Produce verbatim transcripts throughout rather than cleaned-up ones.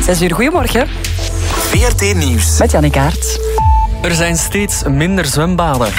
zes uur, goedemorgen. V R T Nieuws. Met Jannik Aert. Er zijn steeds minder zwembaden.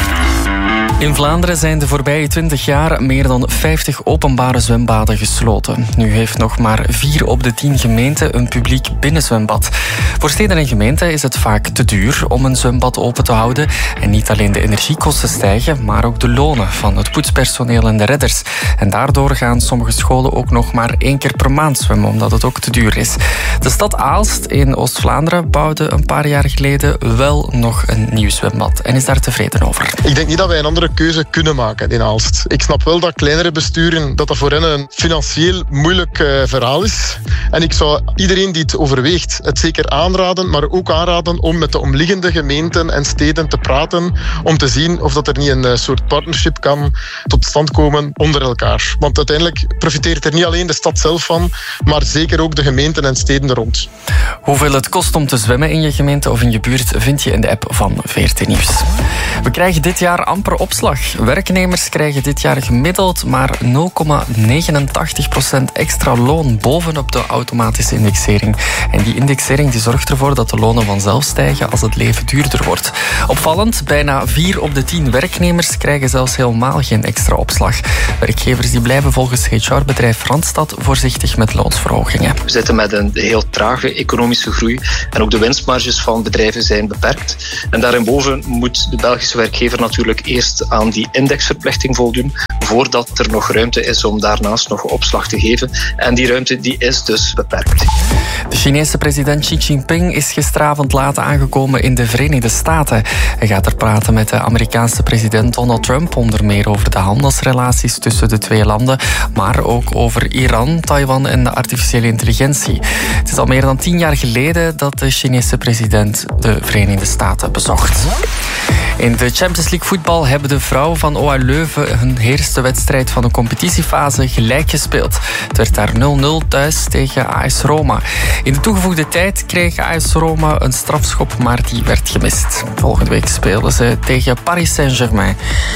In Vlaanderen zijn de voorbije twintig jaar meer dan vijftig openbare zwembaden gesloten. Nu heeft nog maar vier op de tien gemeenten een publiek binnenzwembad. Voor steden en gemeenten is het vaak te duur om een zwembad open te houden. En niet alleen de energiekosten stijgen, maar ook de lonen van het poetspersoneel en de redders. En daardoor gaan sommige scholen ook nog maar één keer per maand zwemmen, omdat het ook te duur is. De stad Aalst in Oost-Vlaanderen bouwde een paar jaar geleden wel nog een nieuw zwembad en is daar tevreden over. Ik denk niet dat wij een andere keuze kunnen maken in Aalst. Ik snap wel dat kleinere besturen, dat dat voor hen een financieel moeilijk uh, verhaal is. En ik zou iedereen die het overweegt, het zeker aanraden, maar ook aanraden om met de omliggende gemeenten en steden te praten, om te zien of dat er niet een uh, soort partnership kan tot stand komen onder elkaar. Want uiteindelijk profiteert er niet alleen de stad zelf van, maar zeker ook de gemeenten en steden er rond. Hoeveel het kost om te zwemmen in je gemeente of in je buurt vind je in de app van V R T Nieuws. We krijgen dit jaar amper opslag. Werknemers krijgen dit jaar gemiddeld maar nul komma negenentachtig procent extra loon bovenop de automatische indexering. En die indexering die zorgt ervoor dat de lonen vanzelf stijgen als het leven duurder wordt. Opvallend, bijna vier op de tien werknemers krijgen zelfs helemaal geen extra opslag. Werkgevers die blijven volgens H R-bedrijf Randstad voorzichtig met loonsverhogingen. We zitten met een heel trage economische groei en ook de winstmarges van bedrijven zijn beperkt. En daarboven moet de Belgische werkgever natuurlijk eerst aan die indexverplichting voldoen, voordat er nog ruimte is om daarnaast nog opslag te geven. En die ruimte die is dus beperkt. De Chinese president Xi Jinping is gisteravond laat aangekomen in de Verenigde Staten. Hij gaat er praten met de Amerikaanse president Donald Trump, onder meer over de handelsrelaties tussen de twee landen, maar ook over Iran, Taiwan en de artificiële intelligentie. Het is al meer dan tien jaar geleden dat de Chinese president de Verenigde Staten bezocht. In de Champions League voetbal hebben de vrouwen van O A Leuven hun eerste wedstrijd van de competitiefase gelijk gespeeld. Het werd daar nul nul thuis tegen A S Roma. In de toegevoegde tijd kreeg A S Roma een strafschop, maar die werd gemist. Volgende week spelen ze tegen Paris Saint-Germain.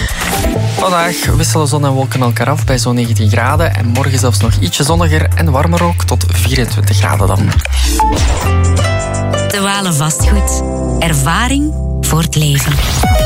Vandaag wisselen zon en wolken elkaar af bij zo'n negentien graden. En morgen zelfs nog ietsje zonniger en warmer ook, tot vierentwintig graden dan. De Walen Vastgoed. Ervaring voor het leven.